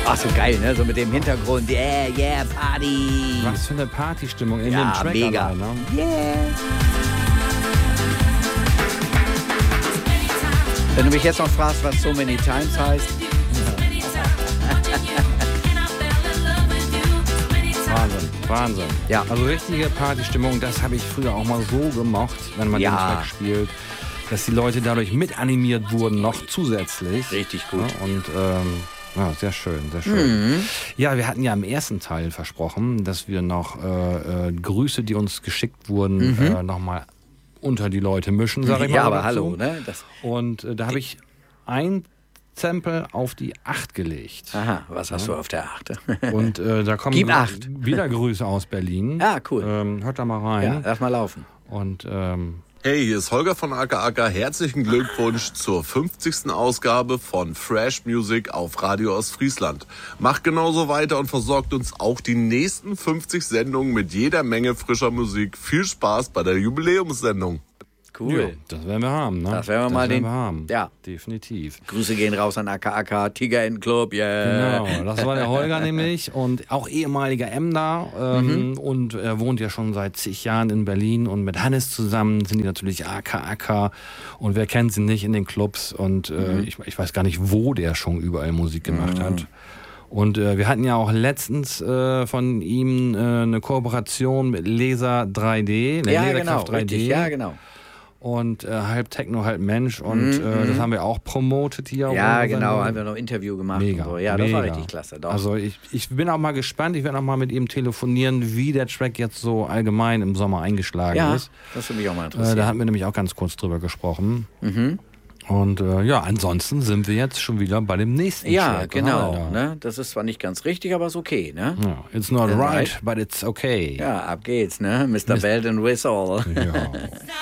Ach, so geil, ne? So mit dem Hintergrund. Yeah, yeah, Party. Was für eine Partystimmung in Ja, dem Track. mega. Allein, ne? Yeah. Wenn du mich jetzt noch fragst, was So Many Times heißt. Wahnsinn. Ja. Also richtige Partystimmung, das habe ich früher auch mal so gemocht, wenn man den Track spielt, dass die Leute dadurch mit animiert wurden, noch zusätzlich. Richtig gut. Ja, und ja, sehr schön, sehr schön. Ja, wir hatten ja im ersten Teil versprochen, dass wir noch Grüße, die uns geschickt wurden, nochmal unter die Leute mischen, sag ich mal. Ja, aber dazu. hallo, ne? Und da habe ich ein Sample auf die 8 gelegt. Aha, was hast du auf der 8? Und da kommen Gib 8. wieder Grüße aus Berlin. Ah, cool. Hört da mal rein. Ja, lass mal laufen. Und Hey, hier ist Holger von Acker. Herzlichen Glückwunsch zur 50. Ausgabe von Fresh Music auf Radio Ostfriesland. Macht genauso weiter und versorgt uns auch die nächsten 50 Sendungen mit jeder Menge frischer Musik. Viel Spaß bei der Jubiläumssendung. Cool. ja, das werden wir haben, ne? Das werden wir mal den- haben. Ja. Definitiv. Grüße gehen raus an Acker, Tiger in Club, yeah. Genau, das war der Holger nämlich und auch ehemaliger Emder und er wohnt ja schon seit zig Jahren in Berlin und mit Hannes zusammen sind die natürlich Acker und wer kennt sie nicht in den Clubs und ich weiß gar nicht, wo der schon überall Musik gemacht hat. Und wir hatten ja auch letztens von ihm eine Kooperation mit Laser 3D, Ja, Laserkraft genau, richtig, ja, genau. Und halb Techno, halb Mensch und das haben wir auch promotet hier. auf Ja, unserer genau, Sendung. haben wir noch ein Interview gemacht. Mega, und so. Ja, das war mega. richtig klasse. Doch. Also ich bin auch mal gespannt, ich werde auch mal mit ihm telefonieren, wie der Track jetzt so allgemein im Sommer eingeschlagen ja, ist. das würde mich auch mal interessieren. Da hatten wir nämlich auch ganz kurz drüber gesprochen. Und ja, ansonsten sind wir jetzt schon wieder bei dem nächsten Ja, Track. genau. Aha, Ne? Das ist zwar nicht ganz richtig, aber ist okay. Ne? ja. It's not Right. right, but it's okay. Ja, ab geht's. Ne? Mr. Belt and Whistle. Ja.